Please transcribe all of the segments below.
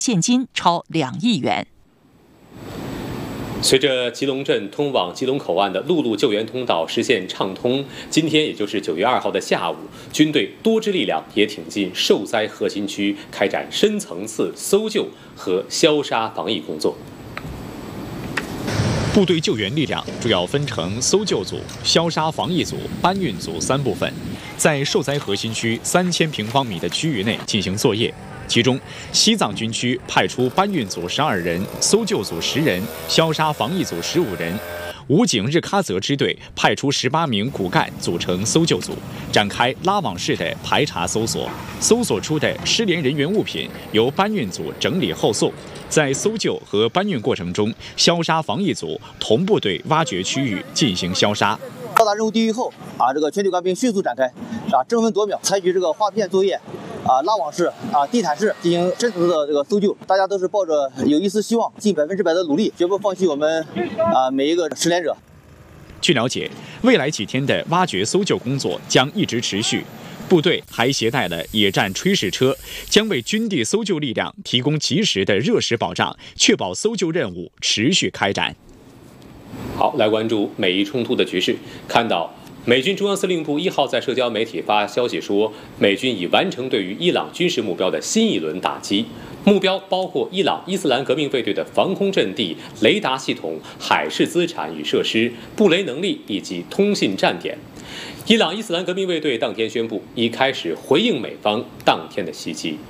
现金超2亿元。 随着吉隆镇通往吉隆口岸的陆路救援通道实现畅通，今天也就是9月2号的下午，军队多支力量也挺进受灾核心区，开展深层次搜救和消杀防疫工作。 部队救援力量主要分成搜救组、消杀防疫组、搬运组3部分，在受灾核心区3000平方米的区域内进行作业。其中，西藏军区派出搬运组12人、搜救组10人、消杀防疫组15人。武警日喀则支队派出18名骨干组成搜救组，展开拉网式的排查搜索。搜索出的失联人员物品由搬运组整理后送。在搜救和搬运过程中，消杀防疫组同部队挖掘区域进行消杀。 到达任务地域后，这个全体官兵迅速展开，争分夺秒，采取这个划片作业。拉网式、地毯式进行深层次的这个搜救，大家都是抱着有一丝希望，尽100%的努力，绝不放弃我们每一个失联者。 据了解，未来几天的挖掘搜救工作将一直持续。部队还携带了野战炊事车，将为军地搜救力量提供及时的热食保障，确保搜救任务持续开展。 好，来关注美伊冲突的局势，看到美军中央司令部1号在社交媒体发消息说，美军已完成对于伊朗军事目标的新一轮打击，目标包括伊朗伊斯兰革命卫队的防空阵地、雷达系统、海事资产与设施、布雷能力以及通信站点。伊朗伊斯兰革命卫队当天宣布，已开始回应美方当天的袭击。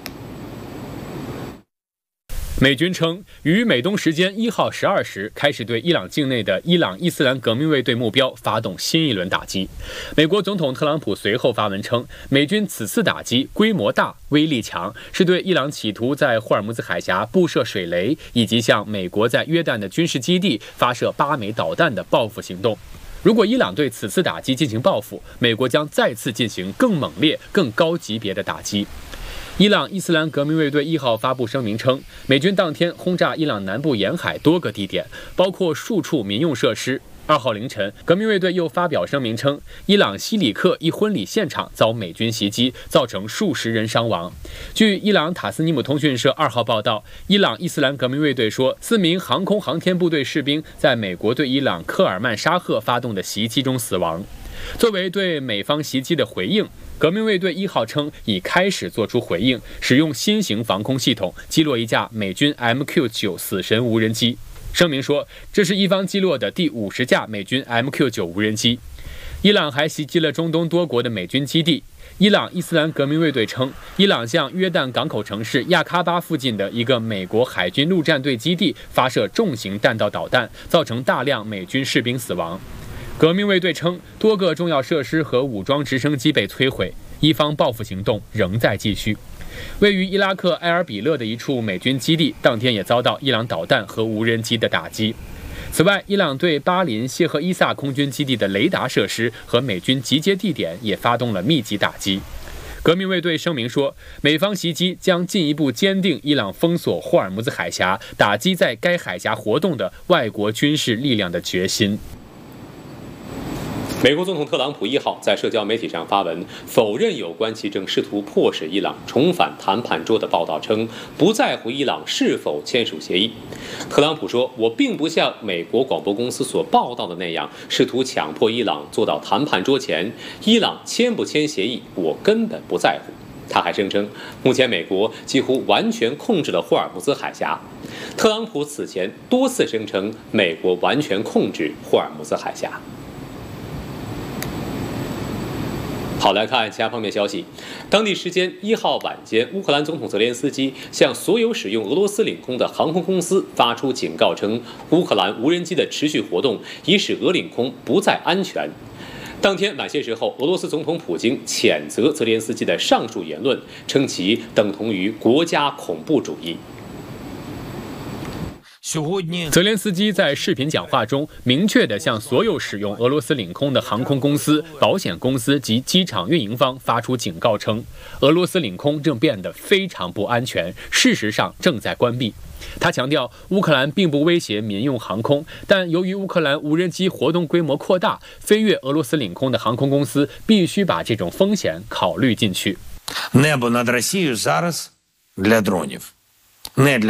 美军称，于美东时间1号12时开始对伊朗境内的伊朗伊斯兰革命卫队目标发动新一轮打击。美国总统特朗普随后发文称，美军此次打击规模大、威力强，是对伊朗企图在霍尔木兹海峡布设水雷以及向美国在约旦的军事基地发射8枚导弹的报复行动。如果伊朗对此次打击进行报复，美国将再次进行更猛烈、更高级别的打击。伊朗伊斯兰革命卫队1号发布声明称，美军当天轰炸伊朗南部沿海多个地点，包括数处民用设施。2号凌晨，革命卫队又发表声明称，伊朗西里克一婚礼现场遭美军袭击，造成数十人伤亡。据伊朗塔斯尼姆通讯社2号报道，伊朗伊斯兰革命卫队说，4名航空航天部队士兵在美国对伊朗科尔曼沙赫发动的袭击中死亡。作为对美方袭击的回应，革命卫队1号称已开始做出回应，使用新型防空系统击落一架美军 MQ-9 死神无人机。声明说，这是一方击落的第50架美军 MQ-9 无人机。伊朗还袭击了中东多国的美军基地。伊朗伊斯兰革命卫队称，伊朗向约旦港口城市亚喀巴附近的一个美国海军陆战队基地发射重型弹道导弹，造成大量美军士兵死亡。革命卫队称，多个重要设施和武装直升机被摧毁，伊方报复行动仍在继续。位于伊拉克埃尔比勒的一处美军基地，当天也遭到伊朗导弹和无人机的打击。此外，伊朗对巴林谢赫伊萨空军基地的雷达设施和美军集结地点也发动了密集打击。革命卫队声明说，美方袭击将进一步坚定伊朗封锁霍尔木兹海峡、打击在该海峡活动的外国军事力量的决心。 美国总统特朗普1号在社交媒体上发文，否认有关其正试图迫使伊朗重返谈判桌的报道，称不在乎伊朗是否签署协议。特朗普说，我并不像美国广播公司所报道的那样，试图强迫伊朗坐到谈判桌前，伊朗签不签协议，我根本不在乎。他还声称，目前美国几乎完全控制了霍尔木兹海峡。特朗普此前多次声称，美国完全控制霍尔木兹海峡。好，来看其他方面消息。当地时间1号晚间，乌克兰总统泽连斯基向所有使用俄罗斯领空的航空公司发出警告，称乌克兰无人机的持续活动已使俄领空不再安全。当天晚些时候，俄罗斯总统普京谴责泽连斯基的上述言论，称其等同于国家恐怖主义。 泽连斯基在视频讲话中明确地向所有使用俄罗斯领空的航空公司、保险公司及机场运营方发出警告，称俄罗斯领空正变得非常不安全，事实上正在关闭。他强调，乌克兰并不威胁民用航空，但由于乌克兰无人机活动规模扩大，飞越俄罗斯领空的航空公司必须把这种风险考虑进去。 Небо над Росією зараз для дронів. не для